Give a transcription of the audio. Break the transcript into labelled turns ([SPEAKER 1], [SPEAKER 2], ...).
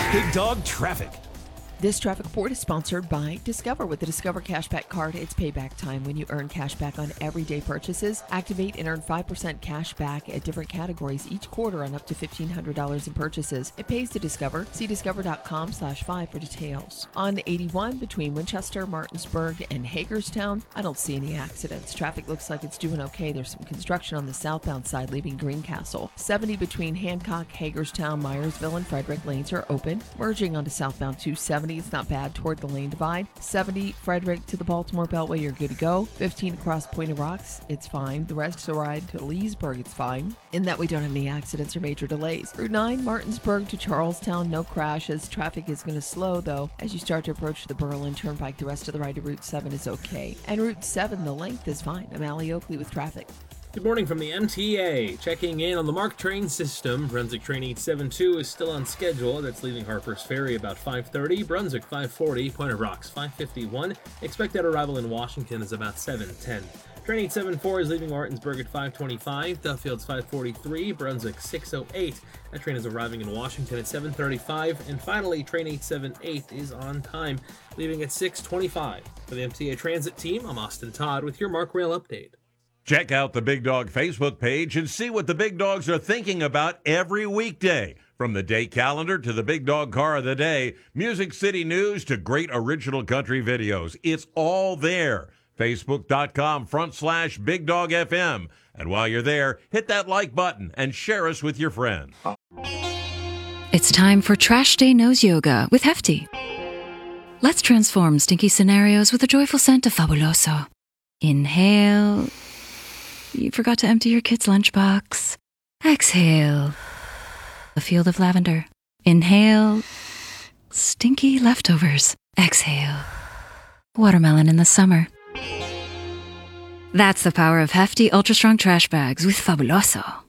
[SPEAKER 1] Big Dog Traffic.
[SPEAKER 2] This traffic report is sponsored by Discover. With the Discover Cashback card, it's payback time when you earn cash back on everyday purchases. Activate and earn 5% cash back at different categories each quarter on up to $1,500 in purchases. It pays to Discover. See discover.com/5 for details. On 81 between Winchester, Martinsburg, and Hagerstown, I don't see any accidents. Traffic looks like it's doing okay. There's some construction on the southbound side leaving Greencastle. 70 between Hancock, Hagerstown, Myersville, and Frederick lanes are open. Merging onto southbound 270. It's not bad toward the lane divide. 70 Frederick to the Baltimore Beltway, you're good to go. 15 across Point of Rocks, it's fine. The rest of the ride to Leesburg, it's fine. In that we don't have any accidents or major delays. Route 9, Martinsburg to Charlestown, no crashes. Traffic is going to slow though as you start to approach the Berlin Turnpike. The rest of the ride to Route 7 is okay. And Route 7, the length is fine. I'm Allie Oakley with traffic.
[SPEAKER 3] Good morning from the MTA. Checking in on the MARC train system. Brunswick train 872 is still on schedule. That's leaving Harper's Ferry about 5:30. Brunswick 5:40. Point of Rocks 5:51. Expected arrival in Washington is about 7:10. Train 874 is leaving Martinsburg at 5:25. Duffield's 5:43. Brunswick 6:08. That train is arriving in Washington at 7:35. And finally, train 878 is on time, leaving at 6:25. For the MTA Transit team, I'm Austin Todd with your MARC Rail update.
[SPEAKER 4] Check out the Big Dog Facebook page and see what the Big Dogs are thinking about every weekday. From the day calendar to the Big Dog Car of the Day, Music City News to great original country videos. It's all there. Facebook.com/Big Dog FM. And while you're there, hit that like button and share us with your friends.
[SPEAKER 5] It's time for Trash Day Nose Yoga with Hefty. Let's transform stinky scenarios with a joyful scent of Fabuloso. Inhale. You forgot to empty your kid's lunchbox. Exhale. A field of lavender. Inhale. Stinky leftovers. Exhale. Watermelon in the summer. That's the power of Hefty Ultra Strong Trash Bags with Fabuloso.